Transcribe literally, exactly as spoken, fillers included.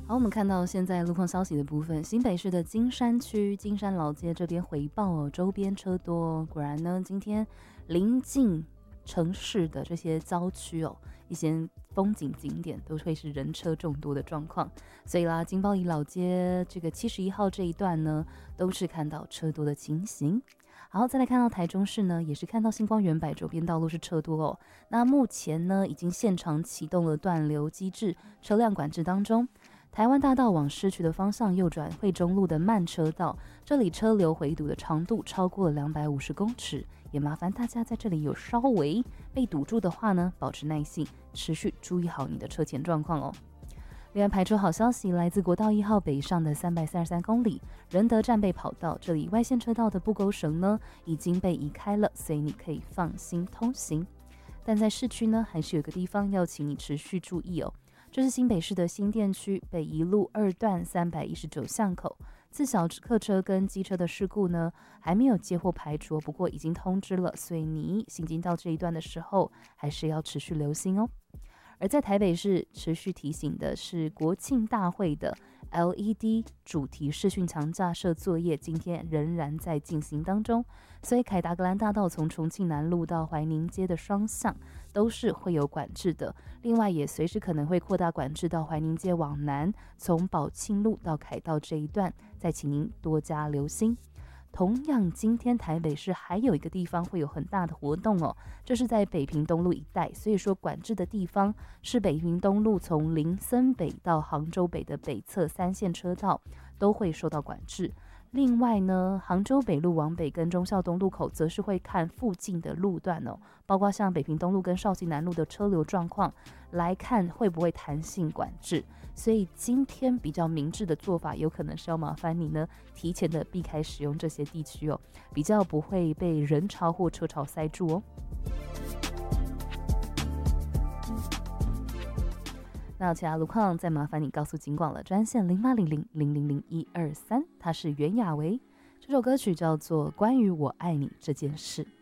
好，我们看到现在路况消息的部分，新北市的金山区金山老街这边回报哦，周边车多。果然呢，今天临近城市的这些郊区哦，一些风景景点都会是人车众多的状况。所以啦，金包里老街这个七十一号这一段呢，都是看到车多的情形。好，再来看到台中市呢，也是看到星光园百周边道路是车多哦。那目前呢，已经现场启动了断流机制，车辆管制当中。台湾大道往市区的方向右转惠中路的慢车道，这里车流回堵的长度超过了两百五十公尺，也麻烦大家在这里有稍微被堵住的话呢，保持耐性，持续注意好你的车前状况哦。另外排除好消息，来自国道一号北上的三百三十三公里仁德战备跑道，这里外线车道的布钩绳呢已经被移开了，所以你可以放心通行。但在市区呢，还是有个地方要请你持续注意哦。这是新北市的新店区北宜路二段三百一十九巷口，自小客车跟机车的事故呢，还没有接获排除，不过已经通知了，所以你行经到这一段的时候，还是要持续留心哦。而在台北市持续提醒的是国庆大会的 L E D 主题视讯墙架设作业，今天仍然在进行当中，所以凯达格兰大道从重庆南路到怀宁街的双向都是会有管制的，另外也随时可能会扩大管制到怀宁街往南，从宝庆路到凯道这一段，再请您多加留心。同样，今天台北市还有一个地方会有很大的活动哦，这是在北平东路一带，所以说管制的地方是北平东路从林森北到杭州北的北侧三线车道都会受到管制。另外呢，杭州北路往北跟忠孝东路口则是会看附近的路段哦，包括像北平东路跟绍兴南路的车流状况来看会不会弹性管制。所以今天比较明智的做法，有可能是要麻烦你呢提前的避开使用这些地区哦，比较不会被人潮或车潮塞住哦。那其他路况再麻烦你告诉警广了，专线零八零零零零零一二三，它是袁娅维，这首歌曲叫做《关于我爱你这件事》。